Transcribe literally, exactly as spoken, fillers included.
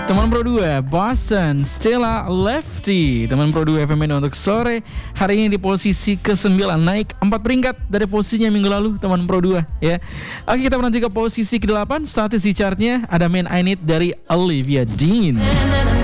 Teman Pro dua, Boston, Stella Lefty. Teman Pro dua F M N untuk sore hari ini di posisi kesembilan, naik empat peringkat dari posisinya minggu lalu, teman Pro dua ya. Oke, kita menuju ke posisi kedelapan, status di chartnya ada Man I Need dari Olivia Dean.